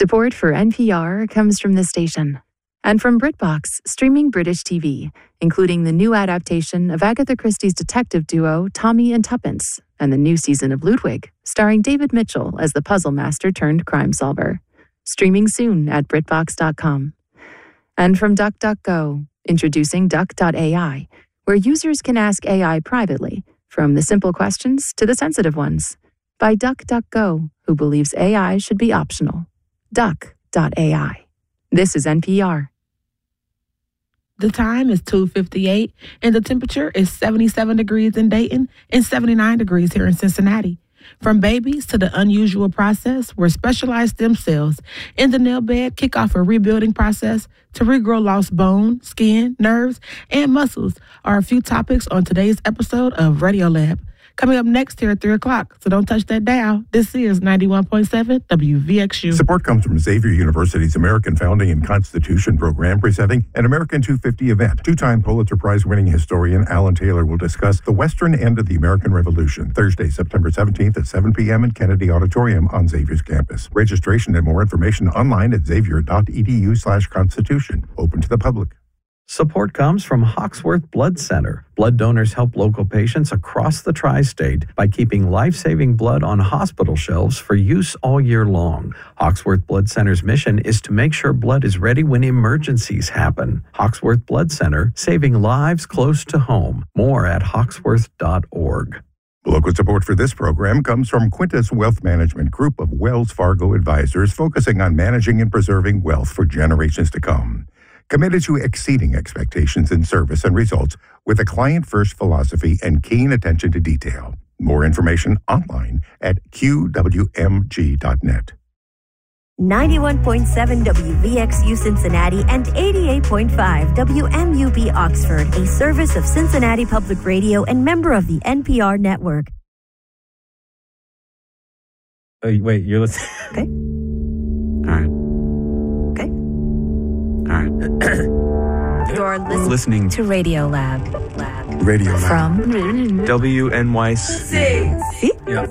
Support for NPR comes from this station and from BritBox, streaming British TV, including the new adaptation of Agatha Christie's detective duo Tommy and Tuppence and the new season of Ludwig, starring David Mitchell as the puzzle master turned crime solver. Streaming soon at BritBox.com. And from DuckDuckGo, introducing Duck.ai, where users can ask AI privately, from the simple questions to the sensitive ones, by DuckDuckGo, who believes AI should be optional. Duck.ai. This is NPR. The time is 2:58, and the temperature is 77 degrees in Dayton and 79 degrees here in Cincinnati. From babies to the unusual process where specialized stem cells in the nail bed kick off a rebuilding process to regrow lost bone, skin, nerves, and muscles are a few topics on today's episode of Radiolab. Coming up next here at 3 o'clock, so don't touch that dial. This is 91.7 WVXU. Support comes from Xavier University's American Founding and Constitution program, presenting an American 250 event. Two-time Pulitzer Prize-winning historian Alan Taylor will discuss the western end of the American Revolution, Thursday, September 17th at 7 p.m. in Kennedy Auditorium on Xavier's campus. Registration and more information online at xavier.edu/constitution. Open to the public. Support comes from Hawksworth Blood Center. Blood donors help local patients across the tri-state by keeping life-saving blood on hospital shelves for use all year long. Hawksworth Blood Center's mission is to make sure blood is ready when emergencies happen. Hawksworth Blood Center, saving lives close to home. More at hawksworth.org. Local support for this program comes from Quintus Wealth Management Group of Wells Fargo advisors, focusing on managing and preserving wealth for generations to come. Committed to exceeding expectations in service and results with a client-first philosophy and keen attention to detail. More information online at qwmg.net. 91.7 WVXU Cincinnati and 88.5 WMUB Oxford, a service of Cincinnati Public Radio and member of the NPR network. Oh, wait, you're listening? Okay. All right. Okay. All right. You're listening to Radiolab. Radio Lab. From WNYC. See? Yeah.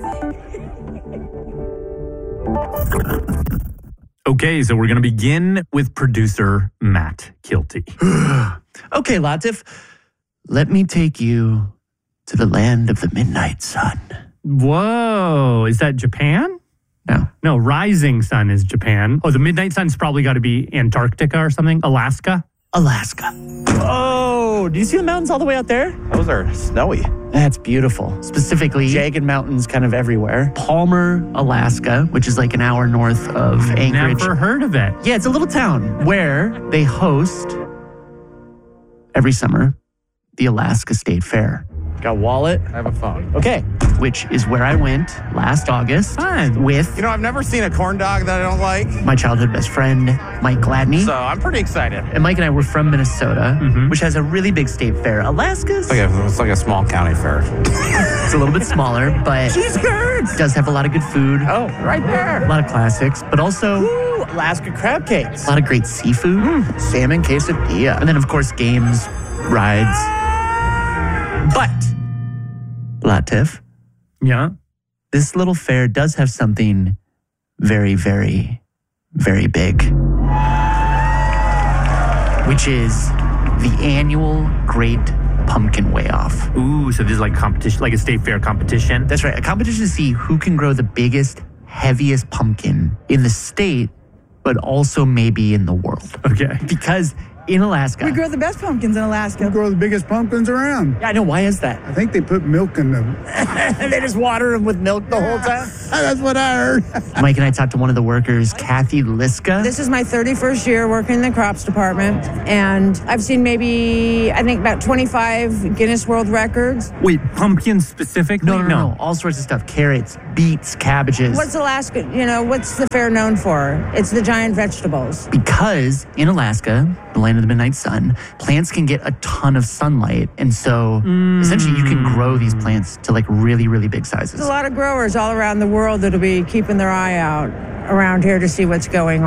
Okay, so we're going to begin with producer Matt Kilty. Okay, Latif, let me take you to the land of the midnight sun. Whoa, is that Japan? No, rising sun is Japan. Oh, the midnight sun's probably got to be Antarctica or something. Alaska? Whoa, do you see the mountains all the way out there? Those are snowy. That's beautiful. Specifically, jagged mountains kind of everywhere. Palmer, Alaska, which is like an hour north of Anchorage. Never heard of it. Yeah, it's a little town where they host every summer the Alaska State Fair. Got a wallet? I have a phone. Okay, which is where I went last August with... You know, I've never seen a corn dog that I don't like. My childhood best friend, Mike Gladney. So I'm pretty excited. And Mike and I were from Minnesota, which has a really big state fair. Alaska's... It's like a small county fair. It's a little bit smaller, but... Cheese curds! Does have a lot of good food. Oh, right there. A lot of classics, but also... Ooh, Alaska crab cakes. A lot of great seafood. Salmon quesadilla. And then, of course, games, rides. But... Latif. Yeah? This little fair does have something very, very, very big. Which is the annual Great Pumpkin Weigh-Off. Ooh, so this is like competition, like a state fair competition? That's right. A competition to see who can grow the biggest, heaviest pumpkin in the state, but also maybe in the world. Okay. Because in Alaska... We grow the best pumpkins in Alaska. We grow the biggest pumpkins around. Yeah, I know. Why is that? I think they put milk in them. They just water them with milk the whole time? That's what I heard. Mike and I talked to one of the workers, Kathy Liska. This is my 31st year working in the crops department, and I've seen I think about 25 Guinness World Records. Wait, pumpkins specifically? No. All sorts of stuff. Carrots, beets, cabbages. What's Alaska, what's the fair known for? It's the giant vegetables. Because in Alaska, the land of the midnight sun, plants can get a ton of sunlight. And so essentially you can grow these plants to like really, really big sizes. There's a lot of growers all around the world that'll be keeping their eye out around here to see what's going on.